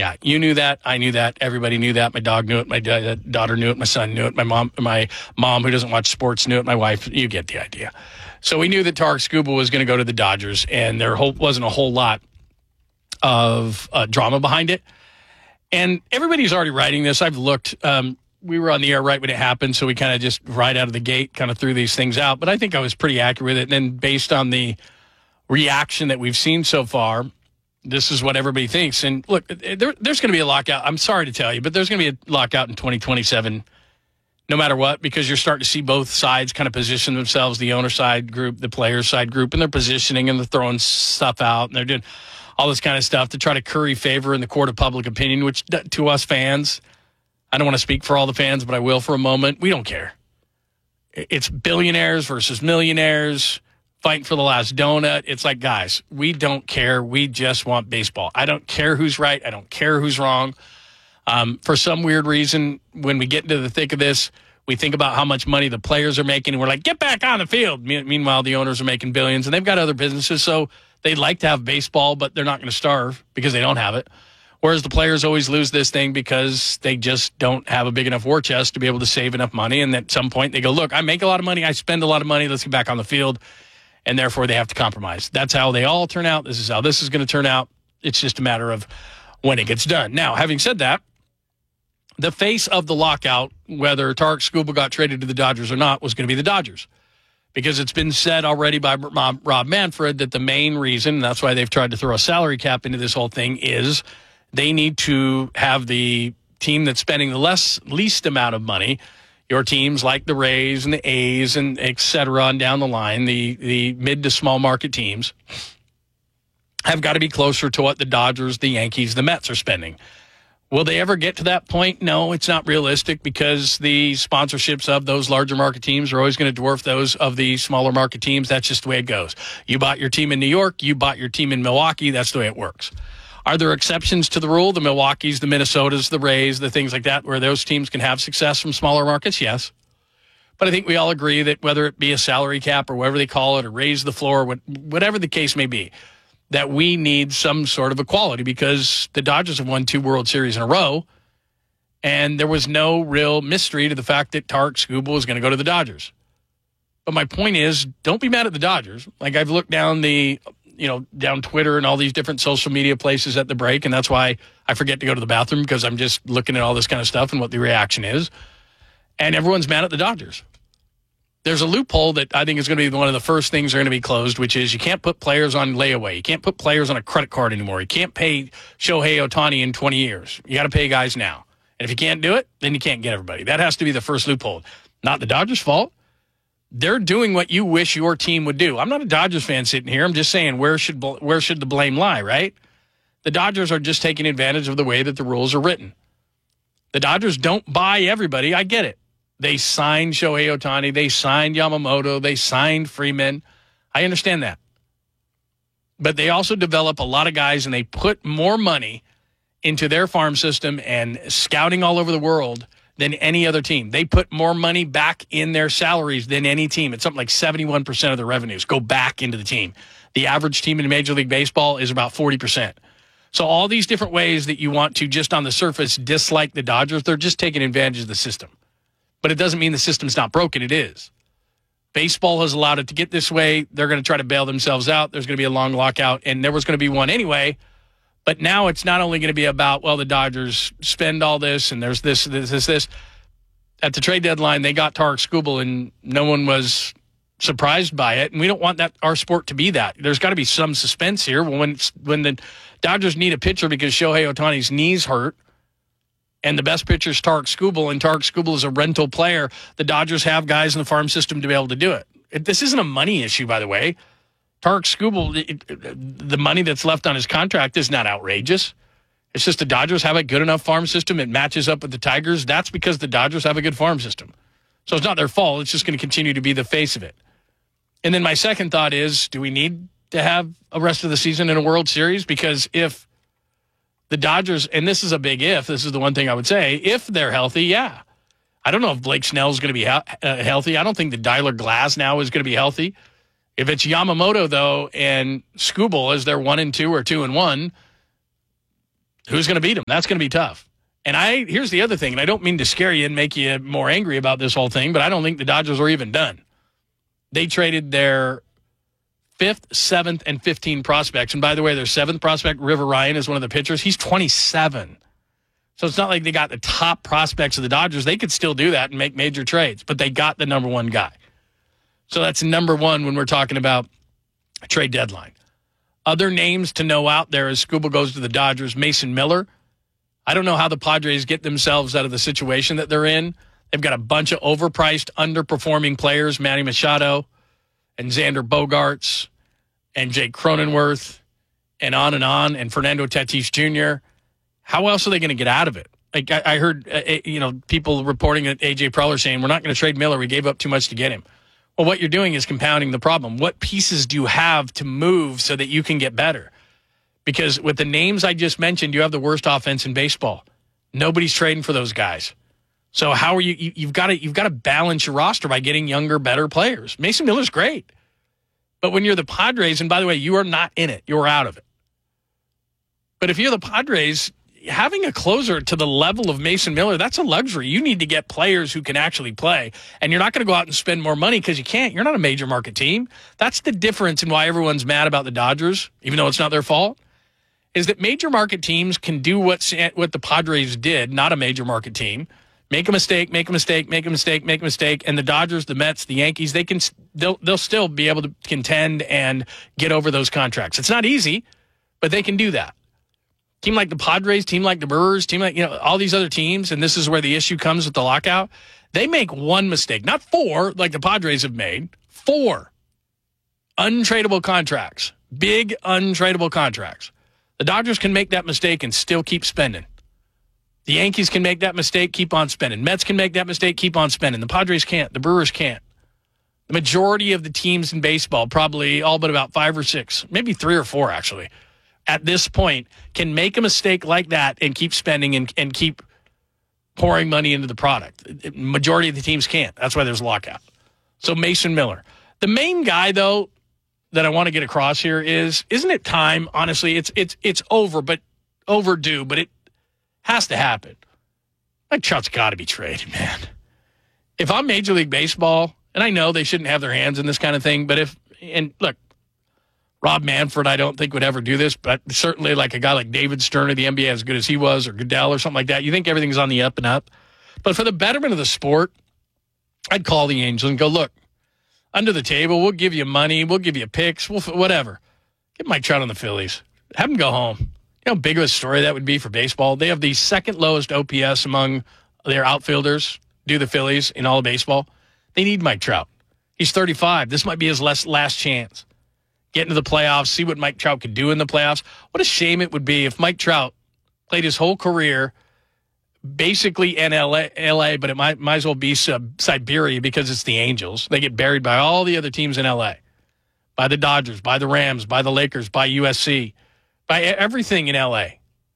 Yeah, you knew that. I knew that. Everybody knew that. My dog knew it. My daughter knew it. My son knew it. My mom, who doesn't watch sports, knew it. My wife, you get the idea. So we knew that Tarik Skubal was going to go to the Dodgers, and there wasn't a whole lot of drama behind it. And everybody's already writing this. I've looked. We were on the air right when it happened, so we kind of just right out of the gate kind of threw these things out. But I think I was pretty accurate with it. And then based on the reaction that we've seen so far, this is what everybody thinks. And look, there's going to be a lockout. I'm sorry to tell you, but there's going to be a lockout in 2027 no matter what, because you're starting to see both sides kind of position themselves, the owner side group, the player side group, and they're positioning and they're throwing stuff out and they're doing all this kind of stuff to try to curry favor in the court of public opinion, which to us fans, I don't want to speak for all the fans, but I will for a moment. We don't care. It's billionaires versus millionaires fighting for the last donut. It's like, guys, we don't care. We just want baseball. I don't care who's right. I don't care who's wrong. For some weird reason, when we get into the thick of this, we think about how much money the players are making, and we're like, get back on the field. Meanwhile, the owners are making billions, and they've got other businesses, so they'd like to have baseball, but they're not going to starve because they don't have it. Whereas the players always lose this thing because they just don't have a big enough war chest to be able to save enough money, and at some point they go, look, I make a lot of money, I spend a lot of money, let's get back on the field. And therefore, they have to compromise. That's how they all turn out. This is how this is going to turn out. It's just a matter of when it gets done. Now, having said that, the face of the lockout, whether Tarik Skubal got traded to the Dodgers or not, was going to be the Dodgers. Because it's been said already by Rob Manfred that the main reason, and that's why they've tried to throw a salary cap into this whole thing, is they need to have the team that's spending the least amount of money, your teams like the Rays and the A's and et cetera on down the line, the mid to small market teams, have got to be closer to what the Dodgers, the Yankees, the Mets are spending. Will they ever get to that point? No, it's not realistic because the sponsorships of those larger market teams are always going to dwarf those of the smaller market teams. That's just the way it goes. You bought your team in New York, you bought your team in Milwaukee. That's the way it works. Are there exceptions to the rule? The Milwaukees, the Minnesotas, the Rays, the things like that, where those teams can have success from smaller markets? Yes. But I think we all agree that whether it be a salary cap or whatever they call it, or raise the floor, whatever the case may be, that we need some sort of equality because the Dodgers have won 2 World Series in a row, and there was no real mystery to the fact that Tarik Skubal was going to go to the Dodgers. But my point is, don't be mad at the Dodgers. Like, I've looked down down Twitter and all these different social media places at the break, and that's why I forget to go to the bathroom because I'm just looking at all this kind of stuff and what the reaction is. And everyone's mad at the Dodgers. There's a loophole that I think is going to be one of the first things that are going to be closed, which is you can't put players on layaway. You can't put players on a credit card anymore. You can't pay Shohei Ohtani in 20 years. You got to pay guys now. And if you can't do it, then you can't get everybody. That has to be the first loophole. Not the Dodgers' fault. They're doing what you wish your team would do. I'm not a Dodgers fan sitting here. I'm just saying, where should the blame lie, right? The Dodgers are just taking advantage of the way that the rules are written. The Dodgers don't buy everybody. I get it. They signed Shohei Ohtani. They signed Yamamoto. They signed Freeman. I understand that. But they also develop a lot of guys, and they put more money into their farm system and scouting all over the world than any other team. They put more money back in their salaries than any team. It's something like 71% of their revenues go back into the team. The average team in Major League Baseball is about 40%. So all these different ways that you want to just on the surface dislike the Dodgers, they're just taking advantage of the system. But it doesn't mean the system's not broken. It is. Baseball has allowed it to get this way. They're going to try to bail themselves out. There's going to be a long lockout, and there was going to be one anyway. But now it's not only going to be about, well, the Dodgers spend all this, and there's this. At the trade deadline, they got Tarik Skubal, and no one was surprised by it. And we don't want our sport to be that. There's got to be some suspense here. When the Dodgers need a pitcher because Shohei Ohtani's knees hurt, and the best pitcher is Tarik Skubal, and Tarik Skubal is a rental player, the Dodgers have guys in the farm system to be able to do it. This isn't a money issue, by the way. Tarik Skubal, the money that's left on his contract is not outrageous. It's just the Dodgers have a good enough farm system. It matches up with the Tigers. That's because the Dodgers have a good farm system. So it's not their fault. It's just going to continue to be the face of it. And then my second thought is, do we need to have a rest of the season in a World Series? Because if the Dodgers, and this is a big if, this is the one thing I would say, if they're healthy, yeah. I don't know if Blake Snell is going to be healthy. I don't think the Dyler Glass now is going to be healthy. If it's Yamamoto, though, and Skubal as their 1 and 2 or 2 and 1, Who's going to beat them? That's going to be tough. And here's the other thing, and I don't mean to scare you and make you more angry about this whole thing, but I don't think the Dodgers are even done. They traded their 5th, 7th, and 15 prospects. And by the way, their 7th prospect, River Ryan, is one of the pitchers. He's 27. So it's not like they got the top prospects of the Dodgers. They could still do that and make major trades, but they got the number one guy. So that's number one when we're talking about a trade deadline. Other names to know out there as Scuba goes to the Dodgers, Mason Miller. I don't know how the Padres get themselves out of the situation that they're in. They've got a bunch of overpriced, underperforming players, Manny Machado and Xander Bogaerts and Jake Cronenworth and Fernando Tatis Jr. How else are they going to get out of it? Like I heard, people reporting at A.J. Preller saying, we're not going to trade Miller. We gave up too much to get him. Well, what you're doing is compounding the problem. What pieces do you have to move so that you can get better? Because with the names I just mentioned, you have the worst offense in baseball. Nobody's trading for those guys. So how are you've got to balance your roster by getting younger, better players. Mason Miller's great. But when you're the Padres, and by the way, you are not in it. You're out of it. But if you're the Padres, having a closer to the level of Mason Miller, that's a luxury. You need to get players who can actually play. And you're not going to go out and spend more money because you can't. You're not a major market team. That's the difference in why everyone's mad about the Dodgers, even though it's not their fault, is that major market teams can do what the Padres did, not a major market team. Make a mistake, make a mistake, make a mistake, make a mistake, and the Dodgers, the Mets, the Yankees, they'll still be able to contend and get over those contracts. It's not easy, but they can do that. Team like the Padres, team like the Brewers, team like all these other teams, and this is where the issue comes with the lockout. They make one mistake, not 4 like the Padres have made. 4 untradeable contracts, big untradeable contracts. The Dodgers can make that mistake and still keep spending. The Yankees can make that mistake, keep on spending. Mets can make that mistake, keep on spending. The Padres can't. The Brewers can't. The majority of the teams in baseball, probably all but about 5 or 6, maybe 3 or 4 actually, at this point, can make a mistake like that and keep spending and keep pouring money into the product. Majority of the teams can't. That's why there's lockout. So Mason Miller. The main guy, though, that I want to get across here is, isn't it time, honestly, it's overdue, but it has to happen. Mike Trout's got to be traded, man. If I'm Major League Baseball, and I know they shouldn't have their hands in this kind of thing, but look, Rob Manfred, I don't think would ever do this, but certainly like a guy like David Stern of the NBA, as good as he was, or Goodell or something like that, you think everything's on the up and up. But for the betterment of the sport, I'd call the Angels and go, look, under the table, we'll give you money, we'll give you picks, whatever. Get Mike Trout on the Phillies. Have him go home. You know how big of a story that would be for baseball? They have the second lowest OPS among their outfielders, the Phillies, in all of baseball. They need Mike Trout. He's 35. This might be his last chance. Get into the playoffs, see what Mike Trout could do in the playoffs. What a shame it would be if Mike Trout played his whole career basically in LA, but it might as well be Siberia because it's the Angels. They get buried by all the other teams in LA, by the Dodgers, by the Rams, by the Lakers, by USC, by everything in LA.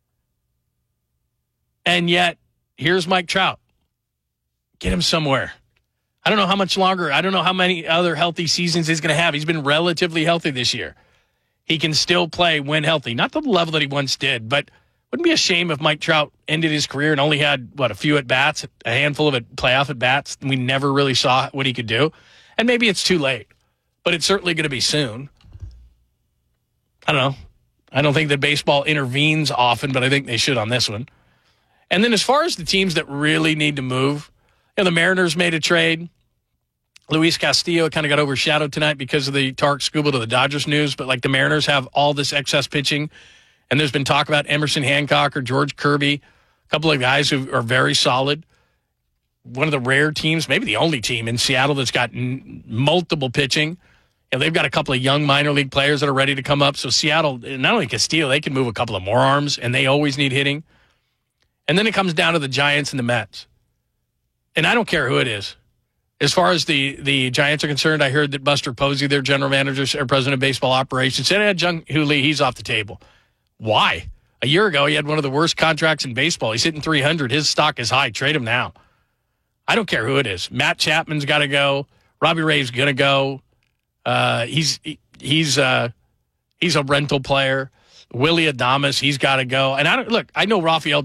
And yet, here's Mike Trout. Get him somewhere. I don't know how much longer. I don't know how many other healthy seasons he's going to have. He's been relatively healthy this year. He can still play when healthy. Not the level that he once did, but wouldn't it be a shame if Mike Trout ended his career and only had, a few at-bats, a handful of playoff at-bats, and we never really saw what he could do? And maybe it's too late, but it's certainly going to be soon. I don't know. I don't think that baseball intervenes often, but I think they should on this one. And then as far as the teams that really need to move, the Mariners made a trade. Luis Castillo kind of got overshadowed tonight because of the Tarek Skubal to the Dodgers news, but the Mariners have all this excess pitching, and there's been talk about Emerson Hancock or George Kirby, a couple of guys who are very solid. One of the rare teams, maybe the only team in Seattle that's got multiple pitching. They've got a couple of young minor league players that are ready to come up. So Seattle, not only Castillo, they can move a couple of more arms, and they always need hitting. And then it comes down to the Giants and the Mets. And I don't care who it is. As far as the Giants are concerned, I heard that Buster Posey, their general manager or president of baseball operations, said, Jung Hoo Lee, he's off the table. Why? A year ago, he had one of the worst contracts in baseball. He's hitting 300. His stock is high. Trade him now. I don't care who it is. Matt Chapman's got to go. Robbie Ray's going to go. He's a rental player. Willie Adames, he's got to go. And I know Rafael